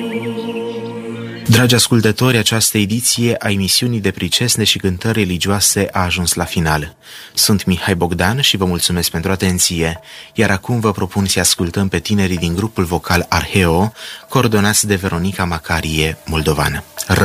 Dragi ascultători, această ediție a emisiunii de pricesne și cântări religioase a ajuns la final. Sunt Mihai Bogdan și vă mulțumesc pentru atenție, iar acum vă propun să ascultăm pe tinerii din grupul vocal Arheo, coordonați de Veronica Macarie, moldovan.